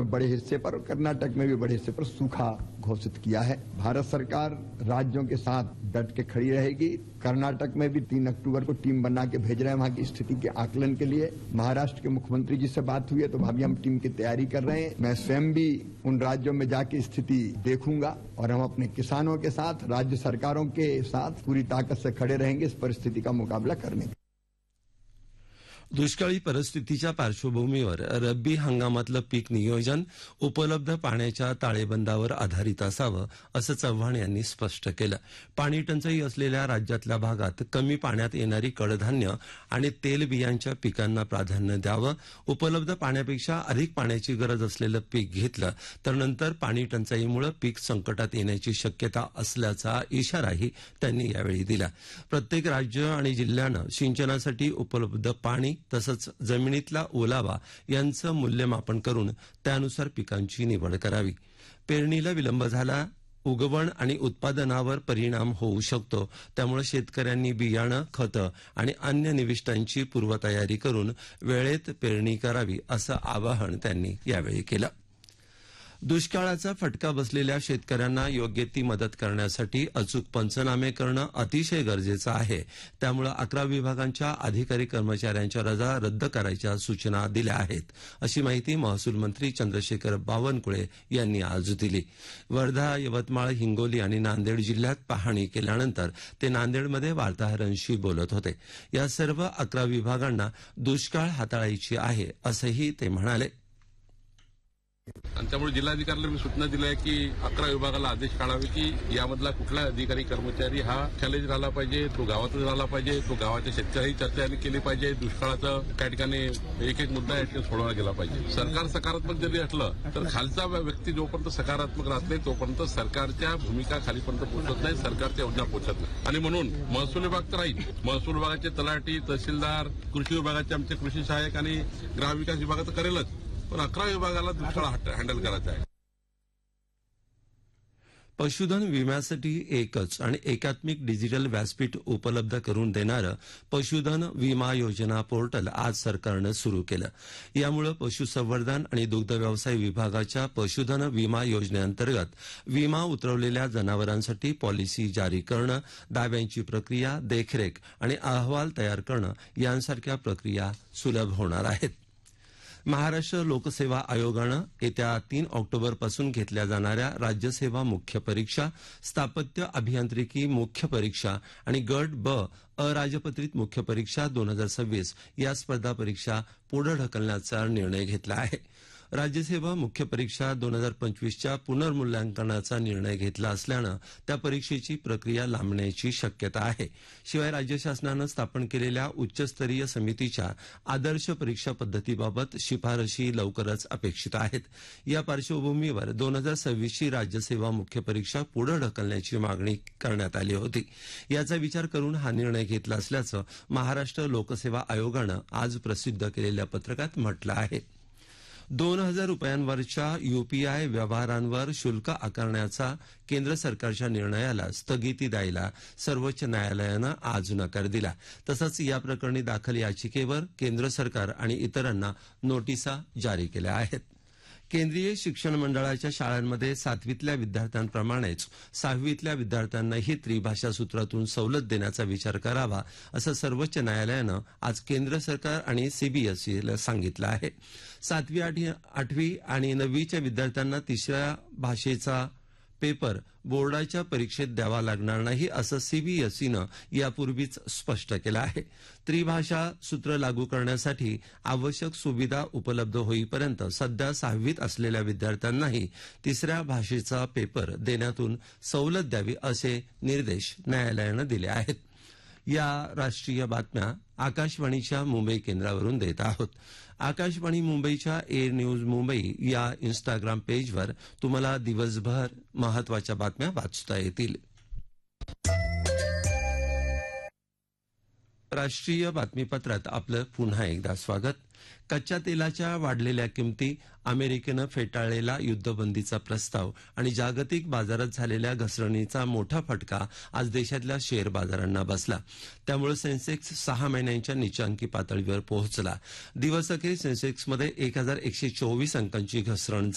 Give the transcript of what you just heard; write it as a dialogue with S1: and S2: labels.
S1: में बड़े हिस्से पर और कर्नाटक में भी बड़े हिस्से पर सूखा घोषित किया है। भारत सरकार राज्यों के साथ डट के खड़ी रहेगी। कर्नाटक में भी 3 अक्टूबर को टीम बना के भेज रहे हैं वहां की स्थिति के आकलन के लिए। महाराष्ट्र के मुख्यमंत्री जी से बात हुई है तो अभी हम टीम की तैयारी कर रहे हैं। मैं स्वयं भी उन राज्यों में जाके स्थिति देखूंगा और हम अपने किसानों के साथ, राज्य सरकारों के साथ पूरी ताकत से खड़े रहेंगे इस परिस्थिति का मुकाबला करने के।
S2: दुष्काळी परिस्थितीच्या पार्श्वभूमीवर रब्बी हंगामातलं पीक नियोजन उपलब्ध पाण्याच्या ताळेबंदावर आधारित असावं असं चव्हाण यांनी स्पष्ट केलं। पाणी टंचाई असलेल्या राज्यातल्या भागात कमी पाण्यात येणारी कडधान्य आणि तेलबियांच्या पिकांना प्राधान्य द्यावं। उपलब्ध पाण्यापेक्षा अधिक पाण्याची गरज असलेलं पीक घेतलं तर नंतर पाणी टंचाईमुळे पीक संकटात येण्याची शक्यता असल्याचा इशाराही त्यांनी यावेळी दिला। प्रत्येक राज्य आणि जिल्ह्यानं सिंचनासाठी उपलब्ध पाणी तसंच जमिनीतला ओलावा यांचं मूल्यमापन करून त्यानुसार पिकांची निवड करावी। पेरणीला विलंब झाला, उगवण आणि उत्पादनावर परिणाम होऊ शकतो, त्यामुळे शेतकऱ्यांनी बियाणं, खतं आणि अन्य निविष्ठांची पूर्वतयारी करून वेळेत पेरणी करावी असं आवाहन त्यांनी यावेळी केलं। दुष्काळाचा फटका बसलेल्या शेतकऱ्यांना योग्य ती मदत करण्यासाठी अचूक पंचनामे करणं अतिशय गरजेचं आहे। त्यामुळे 11 विभागांच्या अधिकारी कर्मचाऱ्यांच्या रजा रद्द करायच्या सूचना दिल्या आहेत, अशी माहिती महसूल मंत्री चंद्रशेखर बावनकुळे यांनी आज दिली। वर्धा, यवतमाळ, हिंगोली आणि नांदेड जिल्ह्यात पाहणी केल्यानंतर ते नांदेडमध्ये वार्ताहरांशी बोलत होते। या सर्व 11 विभागांना दुष्काळ हाताळायची आहे असंही ते म्हणाले।
S3: आणि त्यामुळे जिल्हाधिकाऱ्याला मी सूचना दिल्या की 11 विभागाला आदेश काढावे की यामधला कुठला अधिकारी कर्मचारी हा चॅलेंज राहिला पाहिजे, तो गावातच राहिला पाहिजे, तो गावाच्या शेतकऱ्याही चर्चा केली पाहिजे। दुष्काळाचं त्या ठिकाणी एक मुद्दा सोडवला गेला पाहिजे। सरकार सकारात्मक जरी असलं तर खालचा व्यक्ती जोपर्यंत सकारात्मक राहत नाही तोपर्यंत सरकारच्या भूमिका खालीपर्यंत पोहोचत नाही, सरकारच्या योजना पोहोचत नाही। आणि म्हणून महसूल विभाग तर राहील, महसूल विभागाचे तलाठी, तहसीलदार, कृषी विभागाचे आमचे कृषी सहाय्यक आणि ग्रामविकास विभाग तर करेलच, पण 11 विभागाला दुष्काळ हँडल करायचा आहे।
S2: पशुधन विम्यासाठी एकच आणि एकात्मिक डिजिटल व्यासपीठ उपलब्ध करून देणारं पशुधन विमा योजना पोर्टल आज सरकारनं सुरू केलं। यामुळे पशुसंवर्धन आणि दुग्ध व्यवसाय विभागाच्या पशुधन विमा योजनेअंतर्गत विमा उतरवलेल्या जनावरांसाठी पॉलिसी जारी करणं, दाव्यांची प्रक्रिया, देखरेख आणि अहवाल तयार करणं यांसारख्या प्रक्रिया सुलभ होणार आहेत। महाराष्ट्र लोकसेवा आयोगानं येत्या 3 ऑक्टोबरपासून घेतल्या जाणाऱ्या राज्यसेवा मुख्य परीक्षा, स्थापत्य अभियांत्रिकी मुख्य परीक्षा आणि गट ब अराजपत्रित मुख्य परीक्षा 2026 या स्पर्धा परीक्षा पुढे ढकलण्याचा निर्णय घेतला आहे। राज्यसेवा मुख्य परीक्षा 2025च्या पुनर्मूल्यांकनाचा निर्णय घेतला असल्यानं त्या परीक्षेची प्रक्रिया लांबण्याची शक्यता आहे। शिवाय राज्य शासनानं स्थापन केलेल्या उच्चस्तरीय समितीच्या आदर्श परीक्षा पद्धतीबाबत शिफारशी लवकरच अपेक्षित आहेत। या पार्श्वभूमीवर 2026ची राज्यसेवा मुख्य परीक्षा पुढे ढकलण्याची मागणी करण्यात आली होती। याचा विचार करून हा निर्णय घेतला असल्याचं महाराष्ट्र लोकसेवा आयोगानं आज प्रसिद्ध केलेल्या पत्रकात म्हटलं आहे। 2000 रुपयांवरच्या यूपीआय व्यवहारांवर शुल्क आकारण्याचा केंद्र सरकारच्या निर्णयाला स्थगिती द्यायला सर्वोच्च न्यायालयानं आज नकार दिला। तसंच या प्रकरणी दाखल याचिकेवर केंद्र सरकार आणि इतरांना नोटिसा जारी केल्या आहेत। केंद्रीय शिक्षण मंडळाच्या शाळांमध्ये 7वीतल्या विद्यार्थ्यांप्रमाणेच 6वीतल्या विद्यार्थ्यांनाही त्रिभाषा सूत्रातून सवलत देण्याचा विचार करावा असं सर्वोच्च न्यायालयानं आज केंद्र सरकार आणि सीबीएसईला सांगितलं आहे। 7वी, 8वी आणि 9वीच्या विद्यार्थ्यांना तिसऱ्या भाषेचा पेपर बोर्डाच्या परीक्षेत द्यावा लागणार नाही असं सीबीएसईनं यापूर्वीच स्पष्ट केलं आहे। त्रिभाषा सूत्र लागू करण्यासाठी आवश्यक सुविधा उपलब्ध होईपर्यंत सध्या 6वीत असलेल्या विद्यार्थ्यांनाही तिसऱ्या भाषेचा पेपर देण्यातून सवलत द्यावी असे निर्देश न्यायालयानं दिले आहेत। या राष्ट्रीय बातम्या आकाशवाणीच्या मुंबई केंद्रावरून देत आहोत। आकाशवाणी मुंबईच्या एअर न्यूज मुंबई या इंस्टाग्राम पेजवर तुम्हाला दिवसभर महत्वाच्या बातम्या वाचता येतील। राष्ट्रीय बातमीपत्रात आपलं पुन्हा एकदा स्वागत। कच्च्या तेलाच्या वाढलेल्या किमती, अमेरिकेनं फेटाळलेला युद्धबंदीचा प्रस्ताव आणि जागतिक बाजारात झालेल्या घसरणीचा मोठा फटका आज देशातल्या शेअर बाजारांना बसला। त्यामुळे सेन्सेक्स 6 महिन्यांच्या नीचांकी पातळीवर पोहोचला। दिवसअखेर सेन्सेक्समध्ये 1124 अंकांची घसरण